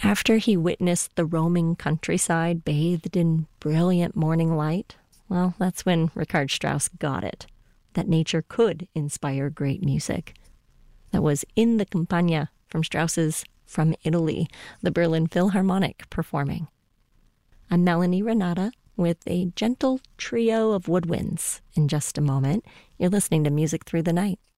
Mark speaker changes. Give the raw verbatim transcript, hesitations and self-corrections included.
Speaker 1: After he witnessed the roaming countryside bathed in brilliant morning light, well, that's when Richard Strauss got it, that nature could inspire great music. That was in the Campagna from Strauss's From Italy, the Berlin Philharmonic performing. I'm Melanie Renata with a gentle trio of woodwinds. In just a moment, you're listening to Music Through the Night.